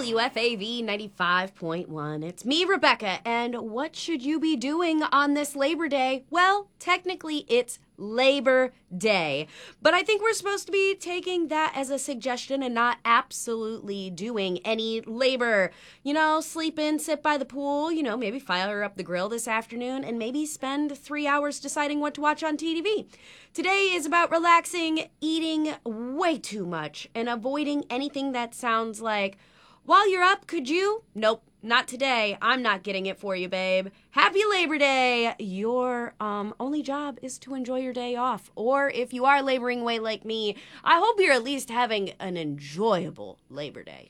WFAV 95.1. It's me, Rebecca, and what should you be doing on this Labor Day? Well, technically, it's Labor Day, but I think we're supposed to be taking that as a suggestion and not absolutely doing any labor. You know, sleep in, sit by the pool, maybe fire up the grill this afternoon, and maybe spend 3 hours deciding what to watch on TV. Today is about relaxing, eating way too much, and avoiding anything that sounds like, while you're up, could you? Nope, not today. I'm not getting it for you, babe. Happy Labor Day. Your only job is to enjoy your day off. Or if you are laboring away like me, I hope you're at least having an enjoyable Labor Day.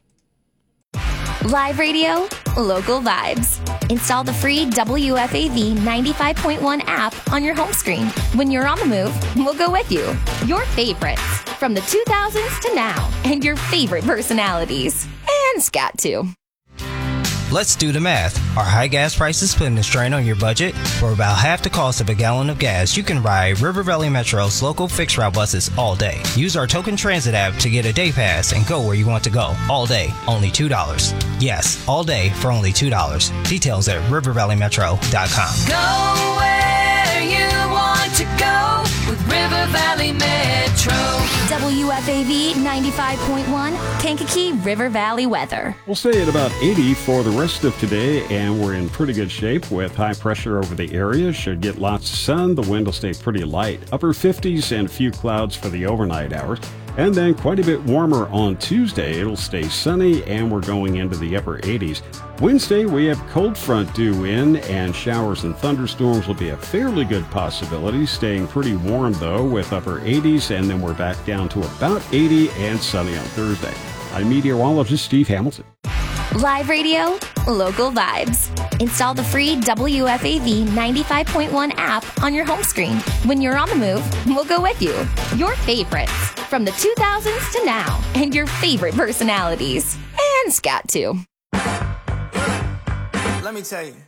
Live radio, local vibes. Install the free WFAV 95.1 app on your home screen. When you're on the move, we'll go with you. Your favorites from the 2000s to now, and your favorite personalities. And scat too. Let's do the math. Are high gas prices putting a strain on your budget? For about half the cost of a gallon of gas, you can ride River Valley Metro's local fixed route buses all day. Use our Token Transit app to get a day pass and go where you want to go. All day, only $2. Yes, all day for only $2. Details at rivervalleymetro.com. Go where you want to go with River Valley Metro. WFAV 95.1, Kankakee River Valley weather. We'll stay at about 80 for the rest of today, and we're in pretty good shape with high pressure over the area. Should get lots of sun. The wind will stay pretty light. Upper 50s and a few clouds for the overnight hours. And then quite a bit warmer on Tuesday. It'll stay sunny, and we're going into the upper 80s. Wednesday, we have cold front due in, and showers and thunderstorms will be a fairly good possibility. Staying pretty warm, though, with upper 80s, and then we're back down to about 80 and sunny on Thursday. I'm meteorologist Steve Hamilton. Live radio, local vibes. Install the free WFAV 95.1 app on your home screen. When you're on the move, we'll go with you. Your favorites from the 2000s to now, and your favorite personalities. And scat too. Let me tell you.